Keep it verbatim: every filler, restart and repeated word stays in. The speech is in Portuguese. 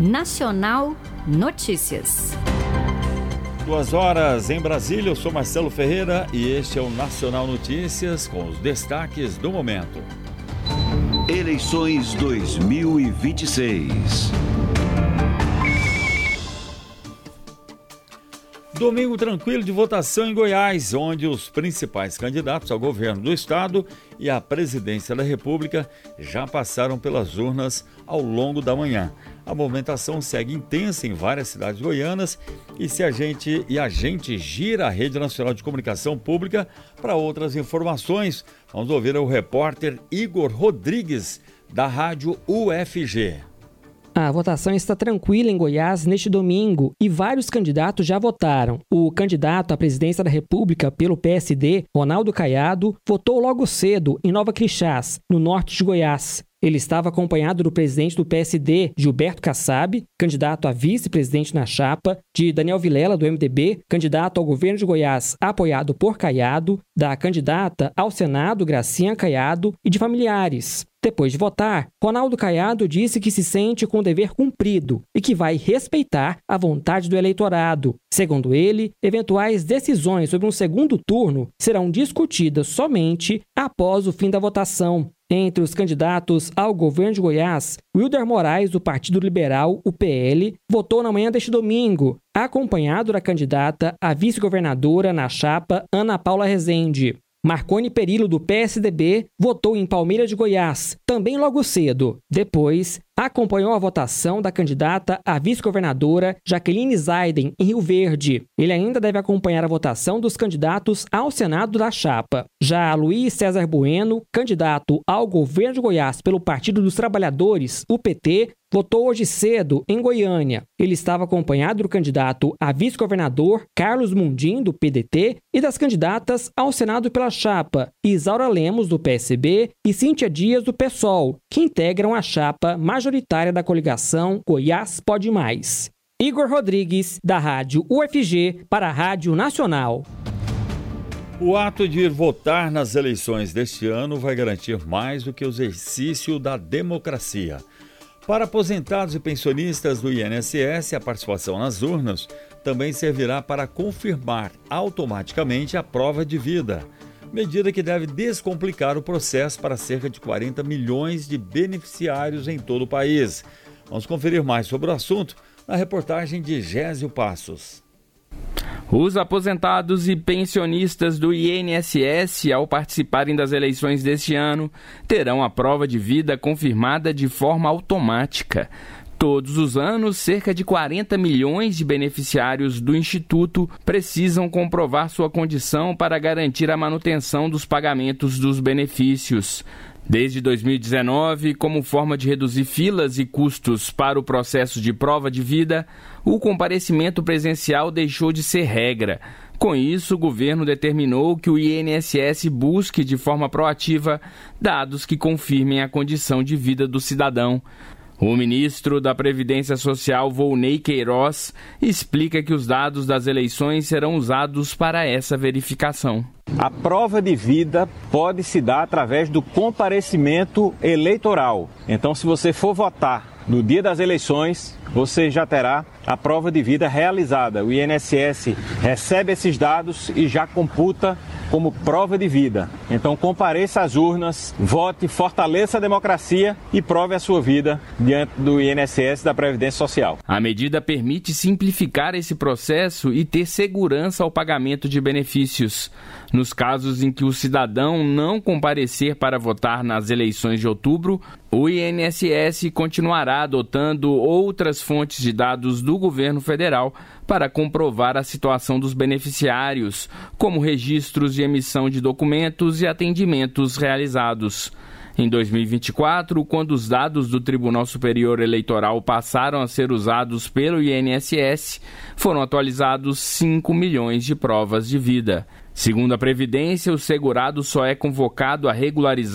Nacional Notícias. Duas horas em Brasília, eu sou Marcelo Ferreira e este é o Nacional Notícias com os destaques do momento. Eleições dois mil e vinte e seis. Domingo tranquilo de votação em Goiás, onde os principais candidatos ao governo do estado e à presidência da República já passaram pelas urnas ao longo da manhã. A movimentação segue intensa em várias cidades goianas e, se a gente, e a gente gira a Rede Nacional de Comunicação Pública para outras informações. Vamos ouvir o repórter Igor Rodrigues, da Rádio U F G. A votação está tranquila em Goiás neste domingo e vários candidatos já votaram. O candidato à presidência da República pelo P S D, Ronaldo Caiado, votou logo cedo em Nova Crixás, no norte de Goiás. Ele estava acompanhado do presidente do P S D, Gilberto Kassab, candidato a vice-presidente na chapa, de Daniel Vilela, do M D B, candidato ao governo de Goiás, apoiado por Caiado, da candidata ao Senado, Gracinha Caiado, e de familiares. Depois de votar, Ronaldo Caiado disse que se sente com o dever cumprido e que vai respeitar a vontade do eleitorado. Segundo ele, eventuais decisões sobre um segundo turno serão discutidas somente após o fim da votação. Entre os candidatos ao governo de Goiás, Wilder Moraes, do Partido Liberal, o P L, votou na manhã deste domingo, acompanhado da candidata a vice-governadora na chapa Ana Paula Rezende. Marconi Perillo, do P S D B, votou em Palmeiras de Goiás, também logo cedo. Depois, acompanhou a votação da candidata a vice-governadora Jaqueline Zaiden, em Rio Verde. Ele ainda deve acompanhar a votação dos candidatos ao Senado da chapa. Já Luiz César Bueno, candidato ao governo de Goiás pelo Partido dos Trabalhadores, o P T, votou hoje cedo em Goiânia. Ele estava acompanhado do candidato a vice-governador Carlos Mundim, do P D T, e das candidatas ao Senado pela chapa, Isaura Lemos, do P S B, e Cíntia Dias, do PSOL, que integram a chapa majoritária da coligação Goiás Pode Mais. Igor Rodrigues, da Rádio U F G, para a Rádio Nacional. O ato de ir votar nas eleições deste ano vai garantir mais do que o exercício da democracia. Para aposentados e pensionistas do I N S S, a participação nas urnas também servirá para confirmar automaticamente a prova de vida, medida que deve descomplicar o processo para cerca de quarenta milhões de beneficiários em todo o país. Vamos conferir mais sobre o assunto na reportagem de Gésio Passos. Os aposentados e pensionistas do I N S S, ao participarem das eleições deste ano, terão a prova de vida confirmada de forma automática. Todos os anos, cerca de quarenta milhões de beneficiários do Instituto precisam comprovar sua condição para garantir a manutenção dos pagamentos dos benefícios. Desde dois mil e dezenove, como forma de reduzir filas e custos para o processo de prova de vida, o comparecimento presencial deixou de ser regra. Com isso, o governo determinou que o I N S S busque de forma proativa dados que confirmem a condição de vida do cidadão. O ministro da Previdência Social, Volney Queiroz, explica que os dados das eleições serão usados para essa verificação. A prova de vida pode se dar através do comparecimento eleitoral. Então, se você for votar no dia das eleições, você já terá a prova de vida realizada. O I N S S recebe esses dados e já computa como prova de vida. Então compareça às urnas, vote, fortaleça a democracia e prove a sua vida diante do I N S S da Previdência Social. A medida permite simplificar esse processo e ter segurança ao pagamento de benefícios. Nos casos em que o cidadão não comparecer para votar nas eleições de outubro, o I N S S continuará adotando outras fontes de dados do governo federal para comprovar a situação dos beneficiários, como registros de emissão de documentos e atendimentos realizados. Em dois mil e vinte e quatro, quando os dados do Tribunal Superior Eleitoral passaram a ser usados pelo I N S S, foram atualizados cinco milhões de provas de vida. Segundo a Previdência, o segurado só é convocado a regularizar